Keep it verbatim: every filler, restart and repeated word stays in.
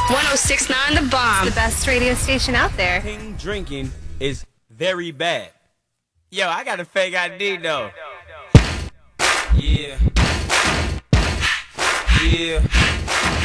ten sixty-nine The Bomb. It's the best radio station out there. King drinking is very bad. Yo, I got a fake I D though. Yeah. Yeah.